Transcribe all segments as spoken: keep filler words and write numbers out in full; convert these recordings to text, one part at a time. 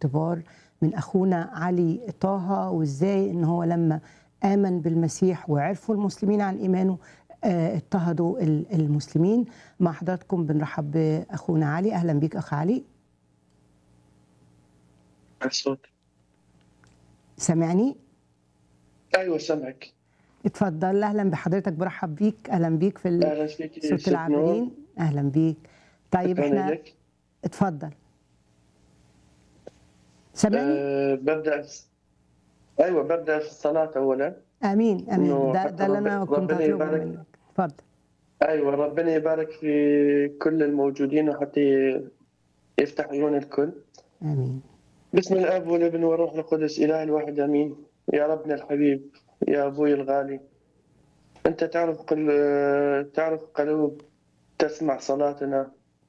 اختبار من أخونا علي طه، وإزاي إن هو لما آمن بالمسيح وعرفوا المسلمين عن إيمانه آه، اضطهدوا ال- المسلمين. مع حضراتكم بنرحب بأخونا علي. أهلا بيك أخ علي. الصوت. سامعني؟ ايوه سامعك. اتفضل. أهلا بحضرتك، برحب بيك. أهلا بيك في اهلا فيك صوت ست نور. العابرين. أهلا بيك. طيب شكرا احنا لك. اتفضل. سامعني؟ أه ببدا ايوه ببدا في الصلاه اولا. امين امين. انه ده حتى ده اللي رب... انا كنت ربنا هطلبه يبارك. منك. اتفضل. ايوه ربنا يبارك في كل الموجودين وحتى يفتح عيون الكل. امين. بسم الاب والابن والروح القدس اله الواحد امين. يا ربنا الحبيب، يا ابوي الغالي، انت تعرف قل... تعرف قلوب تسمع صلاتنا،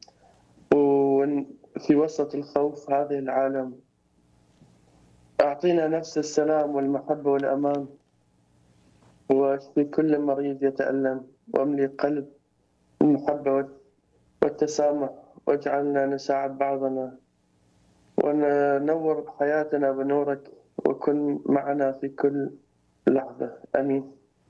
وفي وسط الخوف هذه العالم أعطينا نفس السلام والمحبة والأمان، واشفي كل مريض يتألم، واملي قلب المحبة والتسامح، واجعلنا نساعد بعضنا، وننور حياتنا بنورك، وكن معنا في كل لحظة. آمين.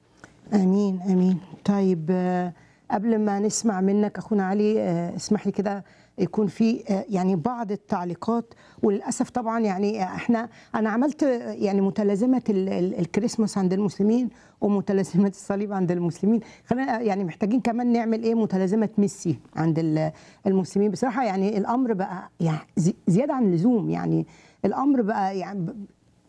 امين امين. طيب آه، قبل ما نسمع منك اخونا علي، آه، اسمح لي كده يكون في آه، يعني بعض التعليقات. وللاسف طبعا يعني احنا انا عملت آه، يعني متلازمه ال- ال- الكريسماس عند المسلمين ومتلازمه الصليب عند المسلمين. خلينا يعني محتاجين كمان نعمل ايه، متلازمه ميسي عند ال- المسلمين. بصراحه يعني الامر بقى يعني زي- زياده عن اللزوم. يعني الامر بقى يعني ب-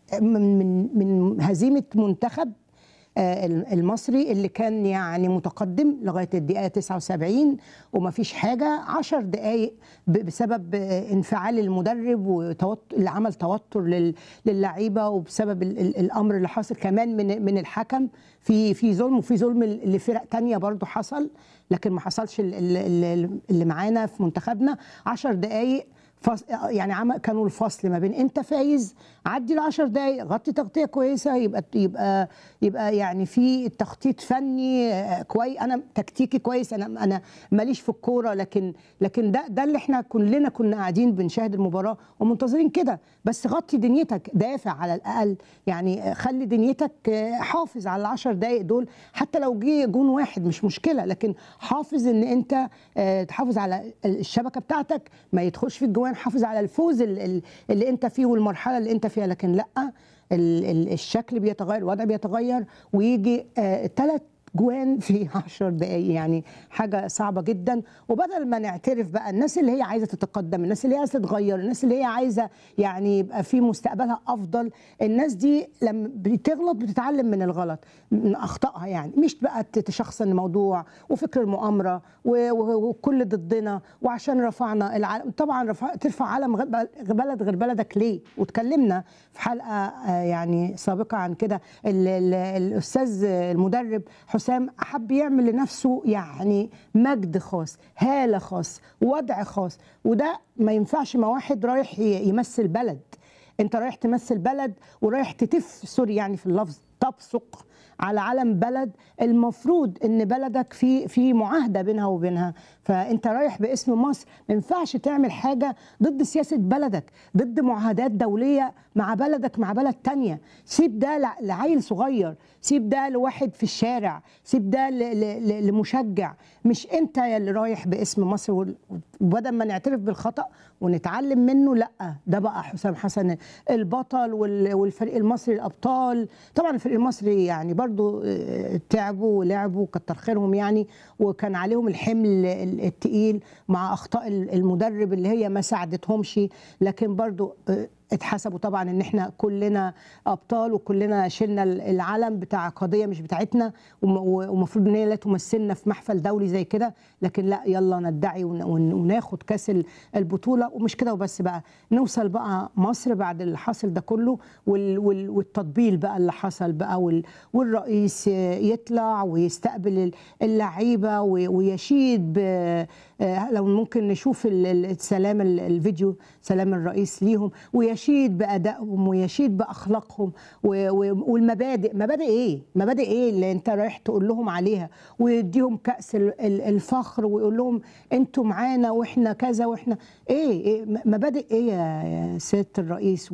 من من من هزيمه منتخب آه، المصري اللي كان يعني متقدم لغايه الدقيقه تسعة وسبعين وما فيش حاجه. عشر دقائق ب- بسبب آه، انفعال المدرب وتوتر اللي عمل توتر لل- للعيبه، وبسبب ال- ال- الامر اللي حاصل كمان من من الحكم. في في ظلم، وفي ظلم لفرق تانية برضو حصل، لكن ما حصلش ال- ال- ال- اللي معانا في منتخبنا. عشر دقائق فص... يعني عمل كانوا الفصل ما بين انت فايز عدي ال عشر دقائق، غطي تغطيه كويسه، يبقى يبقى يبقى يعني في تخطيط فني كويس، انا تكتيكي كويس. انا انا ماليش في الكوره، لكن لكن ده ده اللي احنا كلنا كنا قاعدين بنشاهد المباراه ومنتظرين كده. بس غطي دنيتك، دافع على الاقل، يعني خلي دنيتك، حافظ على العشر دقائق دول. حتى لو جه جون واحد مش مشكله، لكن حافظ ان انت آه، تحافظ على الشبكه بتاعتك، ما يدخلش في الجوان. حافظ على الفوز اللي, اللي انت فيه والمرحله اللي انت فيها. لكن لا، ال- ال- الشكل بيتغير، الوضع بيتغير، ويجي ثلاث جوان في عشر دقايق. يعني حاجة صعبة جدا. وبدل ما نعترف بقى الناس اللي هي عايزة تتقدم، الناس اللي هي عايزة تتغير، الناس اللي هي عايزة يعني يبقى في مستقبلها أفضل، الناس دي لما بتغلط بتتعلم من الغلط، من أخطائها. يعني مش بقى تشخصن الموضوع وفكر المؤامرة و- و- وكل ضدنا وعشان رفعنا العالم. طبعا رفع ترفع علم غ- بلد غير بلدك ليه؟ واتكلمنا في حلقة آه، يعني سابقة عن كده. ال- ال- الأستاذ المدرب حسام حب يعمل لنفسه يعني مجد خاص، هالة خاص، وضع خاص. وده ما ينفعش مع واحد رايح ي- يمثل بلد. انت رايح تمثل بلد ورايح تتف، سوري يعني في اللفظ، تبصق على علم بلد. المفروض ان بلدك في في معاهده بينها وبينها. فانت رايح باسم مصر، ما ينفعش تعمل حاجه ضد سياسه بلدك، ضد معاهدات دوليه مع بلدك مع بلد تانية. سيب ده لع- لعيل صغير، سيب ده لواحد في الشارع، سيب ده ل- ل- ل- لمشجع. مش انت يا اللي رايح باسم مصر. وال- وبدل ما نعترف بالخطأ ونتعلم منه، لا، ده بقى حسام حسن البطل وال- والفريق المصري الابطال. طبعا الفريق المصري يعني برضو آه، تعبوا ولعبوا كتر خيرهم يعني، وكان عليهم الحمل التقيل مع اخطاء المدرب اللي هي ما ساعدتهمش. لكن برضو آه، اتحسبوا طبعا ان احنا كلنا ابطال، وكلنا شلنا العلم بتاع قضيه مش بتاعتنا، وم- ومفروض ان هي لا تمثلنا في محفل دولي زي كده. لكن لا، يلا ندعي ون- ون- وناخد كاس ال- البطوله. ومش كده وبس بقى، نوصل بقى مصر بعد اللي حصل ده كله وال- وال- والتطبيل بقى اللي حصل بقى، وال- والرئيس يطلع ويستقبل اللعيبه وي- ويشيد ب- آه، لو ممكن نشوف ال- ال- السلام ال- الفيديو سلام الرئيس ليهم، ويشيد بأدائهم ويشيد بأخلاقهم و- و- والمبادئ. مبادئ ايه؟ مبادئ ايه اللي انت رايح تقول لهم عليها؟ ويديهم كأس ال- ال- الفخر ويقول لهم انتوا معانا واحنا كذا واحنا ايه, إيه مبادئ ايه يا يا سيادة الرئيس؟